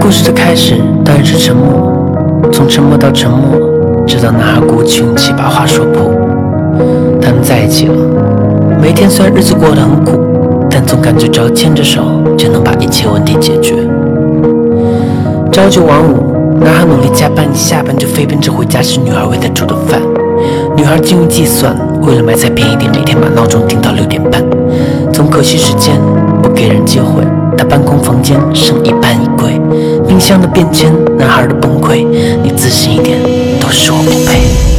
故事的开始当然是沉默，从沉默到沉默，直到男孩鼓起勇气把话说破。他们在一起了，每天虽然日子过得很苦，但总感觉只要牵着手就能把一切问题解决。朝九晚五，男孩努力加班，一下班就飞奔着回家吃女孩为他煮的饭。女孩精于计算，为了买菜便宜点，每天把闹钟定到6点半。总可惜时间，不给人机会。他搬空房间，剩一半衣柜，冰箱的变迁，男孩的崩溃。你自信一点，都是我不配。